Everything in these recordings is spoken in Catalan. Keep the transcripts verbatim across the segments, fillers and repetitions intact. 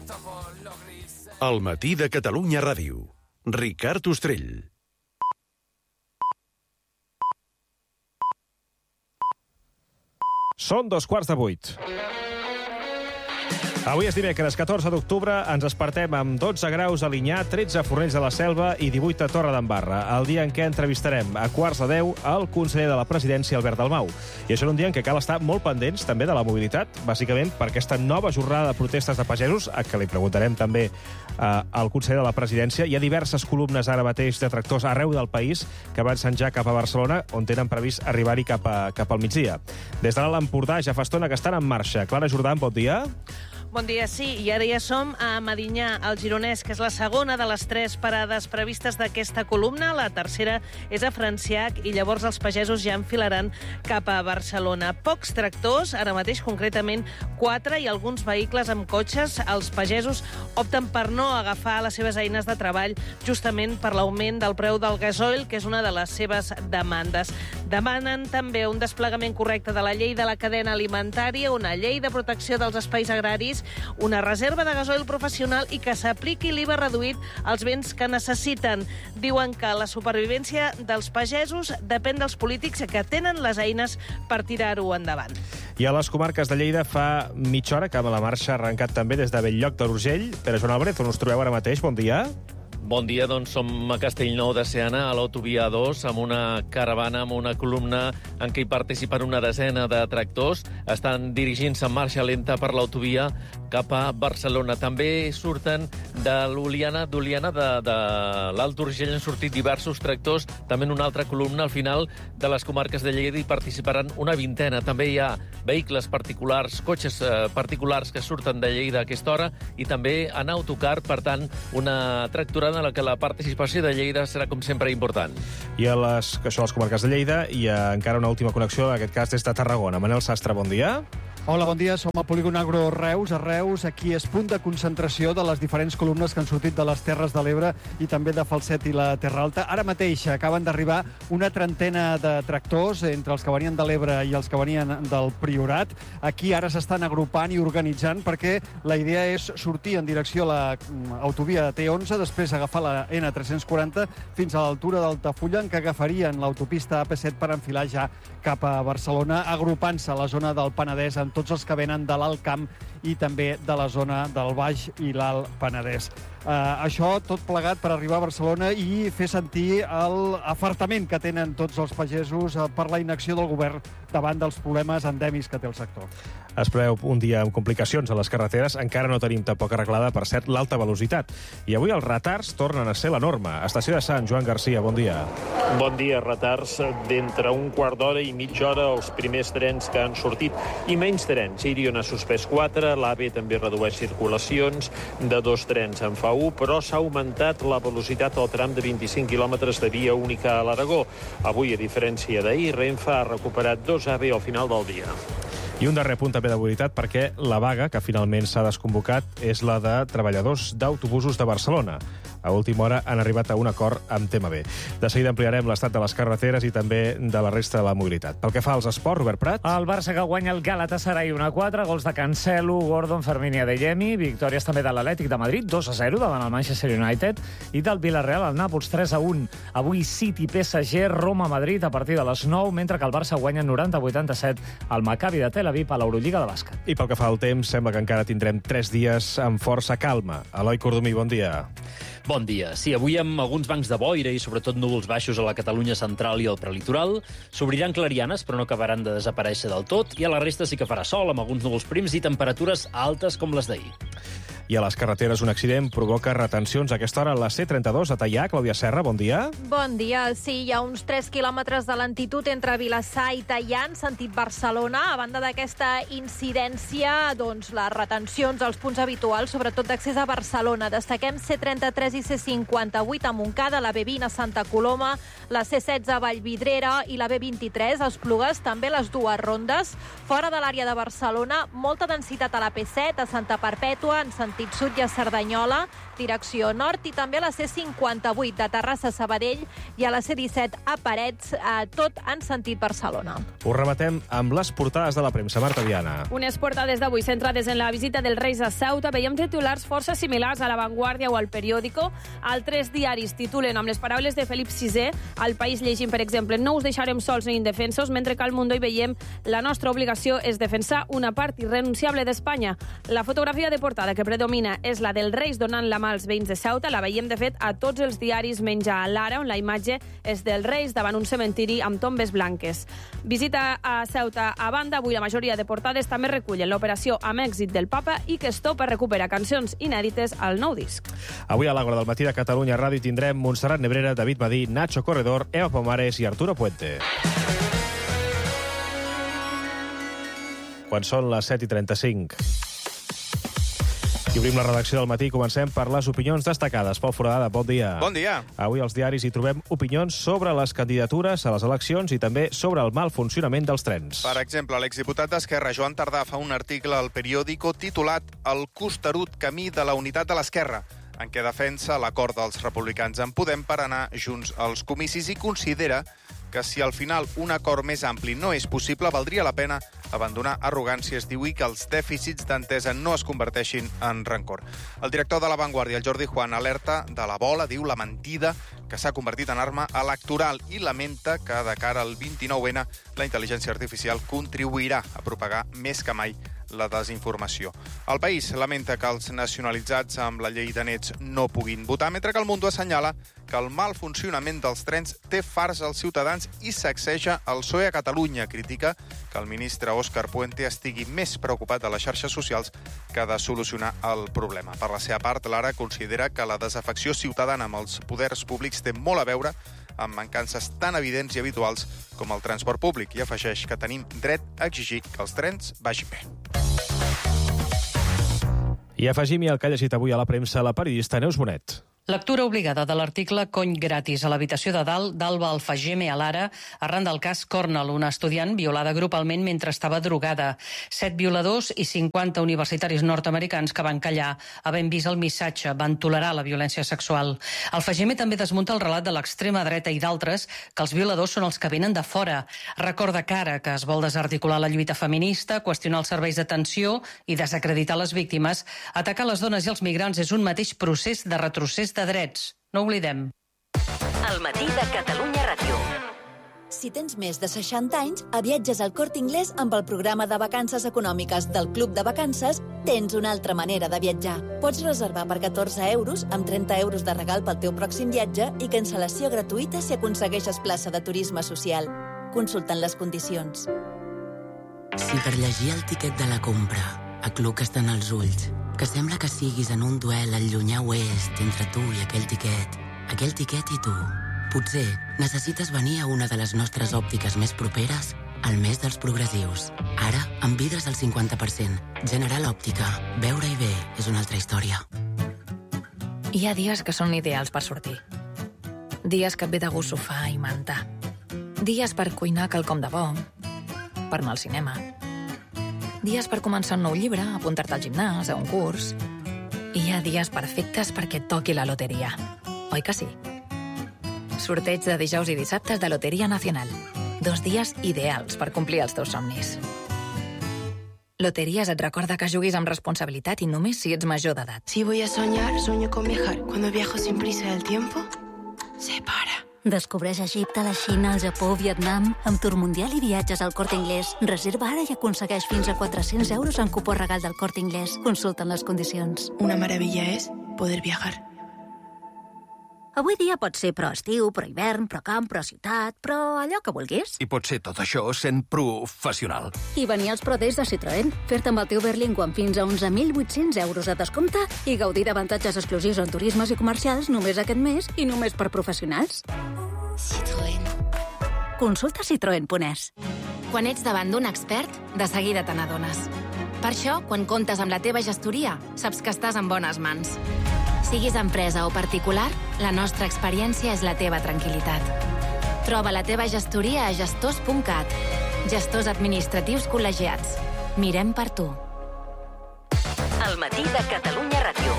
El matí de Catalunya Ràdio. Ricard Ostrell. Són dos quarts de vuit. Avui és dimecres, catorze d'octubre, ens despertem amb dotze graus a Linyà, tretze a Fornells de la Selva i divuit a Torredembarra, el dia en què entrevistarem a quarts de deu el conseller de la Presidència, Albert Dalmau. I això en un dia en què cal estar molt pendents també de la mobilitat, bàsicament per aquesta nova jornada de protestes de pagesos, a què li preguntarem també eh, al conseller de la Presidència. Hi ha diverses columnes ara mateix de tractors arreu del país que avancen ja cap a Barcelona, on tenen previst arribar-hi cap, a, cap al migdia. Des de l'Alt Empordà ja fa estona que estan en marxa. Clara Jordà, bon dia. Bon dia, sí, i ara ja som a Medinyà, al Gironès, que és la segona de les tres parades previstes d'aquesta columna. La tercera és a Franciac i llavors els pagesos ja enfilaran cap a Barcelona. Pocs tractors, ara mateix concretament quatre, i alguns vehicles amb cotxes. Els pagesos opten per no agafar les seves eines de treball justament per l'augment del preu del gasoil, que és una de les seves demandes. Demanen també un desplegament correcte de la llei de la cadena alimentària, una llei de protecció dels espais agraris, una reserva de gasoil professional i que s'apliqui l'I V A reduït als béns que necessiten. Diuen que la supervivència dels pagesos depèn dels polítics que tenen les eines per tirar-ho endavant. I a les comarques de Lleida fa mitja hora que la marxa ha arrencat també des de Bell-lloc de l'Urgell. Pere Joan Álvarez, on us trobeu ara mateix? Bon dia. Bon dia, doncs som a Castellnou de Seana, a l'autovia A dos, amb una caravana, amb una columna en què hi participen una desena de tractors. Estan dirigint-se en marxa lenta per l'autovia cap a Barcelona. També surten de l'Oliana, d'Oliana, de, de l'Alt Urgell, han sortit diversos tractors, també en una altra columna. Al final de les comarques de Lleida hi participaran una vintena. També hi ha vehicles particulars, cotxes eh, particulars que surten de Lleida a aquesta hora, i també en autocar, per tant, una tractorada en la que la participació de Lleida serà, com sempre, important. I a les, això, a les comarques de Lleida hi ha encara una última connexió, en aquest cas des de Tarragona. Manel Sastre, bon dia. Hola, bon dia. Som al polígon Agro Reus. A Reus, aquí és punt de concentració de les diferents columnes que han sortit de les Terres de l'Ebre i també de Falset i la Terra Alta. Ara mateix acaben d'arribar una trentena de tractors, entre els que venien de l'Ebre i els que venien del Priorat. Aquí ara s'estan agrupant i organitzant perquè la idea és sortir en direcció a l'autovia T onze, després agafar la N tres-cents quaranta fins a l'altura d'Altafulla, en què agafarien l'autopista A P set per enfilar ja cap a Barcelona, agrupant-se a la zona del Penedès amb tots els que venen de l'Alt Camp i també de la zona del Baix i l'Alt Penedès. Uh, això tot plegat per arribar a Barcelona i fer sentir l'afartament que tenen tots els pagesos uh, per la inacció del govern davant dels problemes endèmics que té el sector. Es preveu un dia amb complicacions a les carreteres. Encara no tenim tampoc arreglada, per cert, l'alta velocitat. I avui els retards tornen a ser la norma. Estació de Sant, Joan Garcia, bon dia. Bon dia. Retards d'entre un quart d'hora i mitja hora els primers trens que han sortit i menys trens. Irion ha suspès quatre, l'A V E també redueix circulacions, de dos trens en fa un, però s'ha augmentat la velocitat al tram de vint-i-cinc quilòmetres de via única a l'Aragó. Avui, a diferència d'ahir, Renfe ha recuperat dos A V E al final del dia. I un darrer punt també de mobilitat, perquè la vaga que finalment s'ha desconvocat és la de treballadors d'autobusos de Barcelona. A última hora han arribat a un acord amb T M B. De seguida ampliarem l'estat de les carreteres i també de la resta de la mobilitat. Pel que fa als esports, Robert Prat. El Barça que guanya el Galatasaray un a quatre, gols de Cancelo, Gordon, Fermín i Adeyemi, victòries també de l'Atlètic de Madrid, dos a zero davant el Manchester United, i del Villarreal al Nàpols tres a un. Avui City, P S G, Roma, Madrid a partir de les nou, mentre que el Barça guanya noranta a vuitanta-set al Maccabi de Tel Aviv a l'Eurolliga de bàsquet. I pel que fa al temps, sembla que encara tindrem tres dies amb força calma. Eloi Cordomí, bon dia. Bon dia. Sí, avui amb alguns bancs de boira i sobretot núvols baixos a la Catalunya central i al prelitoral. S'obriran clarianes, però no acabaran de desaparèixer del tot. I a la resta sí que farà sol, amb alguns núvols prims i temperatures altes com les d'ahir. I a les carreteres un accident provoca retencions a aquesta hora a la C trenta-dos a Teià. Clàudia Serra, bon dia. Bon dia. Sí, hi ha uns tres quilòmetres de lentitud entre Vilassar i Teià en sentit Barcelona. A banda d'aquesta incidència, doncs, les retencions als punts habituals, sobretot d'accés a Barcelona. Destaquem C trenta-tres i C cinquanta-vuit a Montcada, la B vint a Santa Coloma, la C setze a Vallvidrera i la B vint-i-tres a Esplugues, també les dues rondes. Fora de l'àrea de Barcelona, molta densitat a la P set, a Santa Perpètua, en sentit sentit sud i a Cerdanyola, direcció nord, i també a la C cinquanta-vuit de Terrassa a Sabadell i a la C disset a Parets, eh, tot en sentit Barcelona. Ho rematem amb les portades de la premsa. Marta Viana. Unes portades d'avui centrades en la visita dels Reis a Ceuta. Veiem titulars força similars a La Vanguardia o al Periódico. Altres diaris titulen amb les paraules de Felip sisè. Al País llegim, per exemple, no us deixarem sols ni indefensos, mentre que al Mundo hi veiem la nostra obligació és defensar una part irrenunciable d'Espanya. La fotografia de portada que predomina és la dels Reis donant la mà als veïns de Ceuta. La veiem, de fet, a tots els diaris menys a l'Ara, on la imatge és dels Reis davant un cementiri amb tombes blanques. Visita a Ceuta a banda. Avui la majoria de portades també recullen l'operació amb èxit del Papa i que Estopa recupera cançons inèdites al nou disc. Avui a l'Àgora del matí de Catalunya Ràdio tindrem Montserrat Nebrera, David Madí, Nacho Corredor, Eva Pomares i Arturo Puente. Quan són les set i trenta-cinc. I obrim la redacció del matí i comencem per les opinions destacades. Pol Foradada, bon dia. Bon dia. Avui als diaris hi trobem opinions sobre les candidatures a les eleccions i també sobre el mal funcionament dels trens. Per exemple, l'exdiputat d'Esquerra, Joan Tardà, fa un article al Periódico titulat El costerut camí de la unitat de l'Esquerra, en què defensa l'acord dels republicans en Podem per anar junts als comicis i considera que si al final un acord més ampli no és possible, valdria la pena abandonar arrogàncies, diu, i que els dèficits d'entesa no es converteixin en rancor. El director de La Vanguardia, el Jordi Juan, alerta de la bola, diu, la mentida, que s'ha convertit en arma electoral i lamenta que de cara al vint-i-nou ene la intel·ligència artificial contribuirà a propagar més que mai la desinformació. El País lamenta que els nacionalitzats amb la llei de nets no puguin votar, mentre que el Mundo assenyala que el mal funcionament dels trens té farts als ciutadans i sacseja el P S O E a Catalunya. Critica que el ministre Òscar Puente estigui més preocupat de les xarxes socials que de solucionar el problema. Per la seva part, l'Ara considera que la desafecció ciutadana amb els poders públics té molt a veure amb mancances tan evidents i habituals com el transport públic, i afegeix que tenim dret a exigir que els trens vagin bé. I afegim-hi el que ha llegit avui a la premsa la periodista Neus Bonet. Lectura obligada de l'article Cony gratis a l'habitació de dalt d'Alba Alfageme a l'Ara arran del cas Cornell, una estudiant violada grupalment mentre estava drogada. Set violadors i cinquanta universitaris nord-americans que van callar, havent vist el missatge, van tolerar la violència sexual. Alfageme també desmunta el relat de l'extrema dreta i d'altres que els violadors són els que venen de fora. Recorda que ara que es vol desarticular la lluita feminista, qüestionar els serveis d'atenció i desacreditar les víctimes, atacar les dones i els migrants és un mateix procés de retrocés de drets. No oblidem. El matí de Catalunya Ràdio. Si tens més de seixanta anys, a Viatges al Corte Inglés amb el programa de vacances econòmiques del Club de Vacances tens una altra manera de viatjar. Pots reservar per catorze euros amb trenta euros de regal pel teu pròxim viatge i cancel·lació gratuïta si aconsegueixes plaça de turisme social. Consultant les condicions. Si per llegir el tiquet de la compra acluques tant els ulls que sembla que siguis en un duel al llunyà oest entre tu i aquell tiquet, aquell tiquet i tu. Potser necessites venir a una de les nostres òptiques més properes al mes dels progressius. Ara, amb vidres al cinquanta per cent. General Òptica. Veure-hi bé és una altra història. Hi ha dies que són ideals per sortir. Dies que et ve de gust sofà i manta. Dies per cuinar quelcom de bo. Per anar al cinema. Dies per començar un nou llibre, apuntar-te al gimnàs, a un curs. I hi ha dies perfectes perquè et toqui la loteria. Oi que sí? Sorteig de dijous i dissabtes de Loteria Nacional. Dos dies ideals per complir els teus somnis. Loterías et recorda que juguis amb responsabilitat i només si ets major d'edat. Si voy a soñar, sueño con viajar. Cuando viajo sin prisa el tiempo, se para. Descobreix Egipte, la Xina, el Japó, Vietnam, amb Tour Mundial i viatges al Corte Inglés. Reserva ara i aconsegueix fins a quatre-cents euros en cupó regal del Corte Inglés. Consulta'n les condicions. Una maravilla és poder viajar. Avui dia pot ser pro estiu, pro hivern, pro camp, pro ciutat, però allò que vulguis. I pot ser tot això sent professional. I venir als Pro Days de Citroën, fer-te amb el teu Berlingo amb fins a onze mil vuit-cents euros de descompte i gaudir d'avantatges exclusius en turismes i comercials només aquest mes i només per professionals. Citroën. Consulta citroen punt es. Quan ets davant d'un expert, de seguida te n'adones. Per això, quan comptes amb la teva gestoria, saps que estàs en bones mans. Siguis empresa o particular, la nostra experiència és la teva tranquil·litat. Troba la teva gestoria a gestors punt cat. Gestors administratius col·legiats. Mirem per tu. El El matí de Catalunya Ràdio.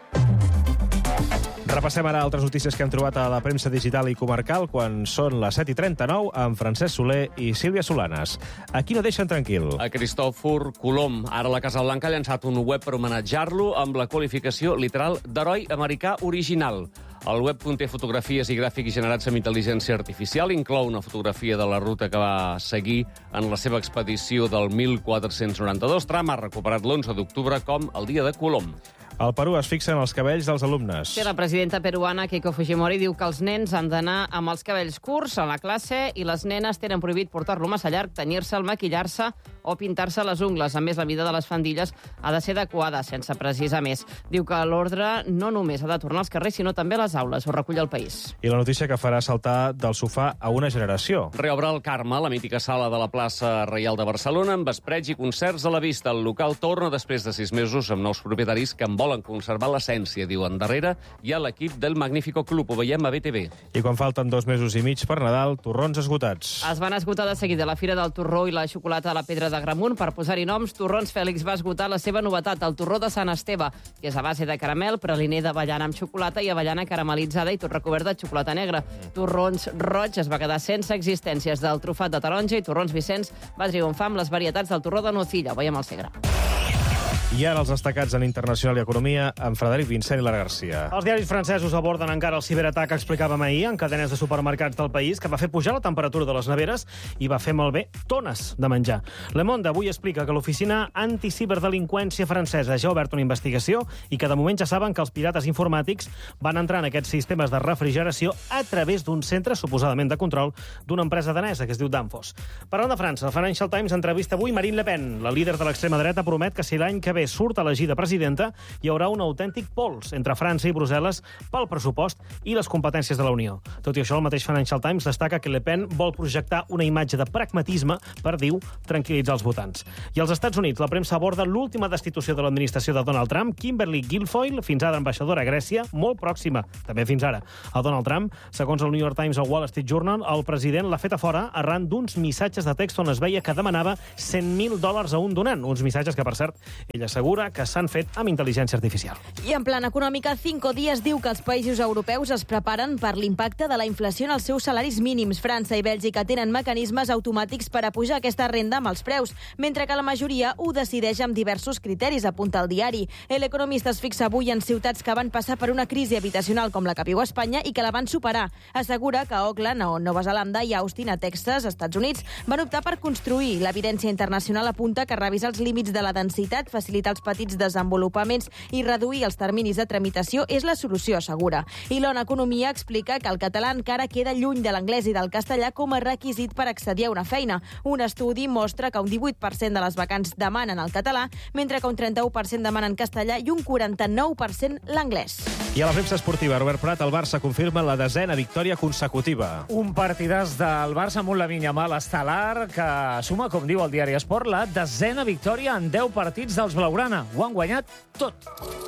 Repassem ara altres notícies que hem trobat a la premsa digital i comarcal quan són les set i trenta-nou amb Francesc Soler i Sílvia Solanes. Aquí no deixen tranquil. A Cristòfor Colom. Ara la Casa Blanca ha llançat un web per homenatjar-lo amb la qualificació literal d'heroi americà original. El web conté fotografies i gràfics generats amb intel·ligència artificial. Inclou una fotografia de la ruta que va seguir en la seva expedició del mil quatre-cents noranta-dos. Trump ha recuperat l'onze d'octubre com el dia de Colom. Al Perú es fixen els cabells dels alumnes. Sí, la presidenta peruana Keiko Fujimori diu que els nens han d'anar amb els cabells curts a la classe i les nenes tenen prohibit portar-lo massa llarg, tenyir-se, maquillar-se o pintar-se les ungles. A més, la mida de les faldilles ha de ser adequada, sense precisar més. Diu que l'ordre no només ha de tornar als carrers, sinó també a les aules. Ho recull El País. I la notícia que farà saltar del sofà a una generació. Reobre el Carme, la mítica sala de la plaça Reial de Barcelona, amb vespreig i concerts a la vista. El local torna després de sis mesos amb nous propietaris que en volen conservar l'essència, diuen. Darrere hi ha l'equip del Magnífico Club. Ho veiem a B T V. I quan falten dos mesos i mig per Nadal, torrons esgotats. Es van esgotar de seguida la Fira del Torró i la xocolata a la Pedra de Gramunt. Per posar-hi noms, Torrons Fèlix va esgotar la seva novetat, el torró de Sant Esteve, que és a base de caramel, praliner d'avellana amb xocolata i avellana caramelitzada i tot recobert de xocolata negra. Torrons Roig es va quedar sense existències del trufat de taronja i Torrons Vicenç va triomfar amb les varietats del torró de nocilla. Ho veiem al Segre. I ara els destacats en Internacional i Economia amb Frederic Vincent i Lara Garcia. Els diaris francesos aborden encara el ciberatac que explicàvem ahir en cadenes de supermercats del país, que va fer pujar la temperatura de les neveres i va fer malbé tones de menjar. Le Monde avui explica que l'oficina anticiberdelinqüència francesa ja ha obert una investigació i que de moment ja saben que els pirates informàtics van entrar en aquests sistemes de refrigeració a través d'un centre suposadament de control d'una empresa danesa que es diu Danfoss. Parlant de França, el Financial Times entrevista avui Marine Le Pen. La líder de l'extrema dreta promet que si l'any que ve surt elegida presidenta, hi haurà un autèntic pols entre França i Brussel·les pel pressupost i les competències de la Unió. Tot i això, el mateix Financial Times destaca que Le Pen vol projectar una imatge de pragmatisme per, diu, tranquil·litzar els votants. I als Estats Units, la premsa aborda l'última destitució de l'administració de Donald Trump, Kimberly Guilfoyle, fins ara ambaixadora a Grècia, molt pròxima, també fins ara, a Donald Trump. Segons el New York Times o Wall Street Journal, el president l'ha fet a fora arran d'uns missatges de text on es veia que demanava cent mil dòlars a un donant, uns missatges que, per cert, ella assegura que s'han fet amb intel·ligència artificial. I en plan econòmica, Cinco Días diu que els països europeus es preparen per l'impacte de la inflació en els seus salaris mínims. França i Bèlgica tenen mecanismes automàtics per apujar aquesta renda amb els preus, mentre que la majoria ho decideix amb diversos criteris, apunta el diari. L'Economista es fixa avui en ciutats que van passar per una crisi habitacional com la que viu Espanya i que la van superar. Assegura que Auckland, o Nova Zelanda, i Austin, a Texas, Estats Units, van optar per construir. L'evidència internacional apunta que revisar els límits de la densitat, facilitar els petits desenvolupaments i reduir els terminis de tramitació és la solució, assegura. I l'O N U Economia explica que el català encara queda lluny de l'anglès i del castellà com a requisit per accedir a una feina. Un estudi mostra que un divuit per cent de les vacants demanen el català, mentre que un trenta-u per cent demanen castellà i un quaranta-nou per cent l'anglès. I a la premsa esportiva, Robert Prat, el Barça confirma la desena victòria consecutiva. Un partidàs del Barça amb un Lamine Yamal estel·lar que suma, com diu el diari Esport, la desena victòria en deu partits dels blaugrana. Ho han guanyat tot.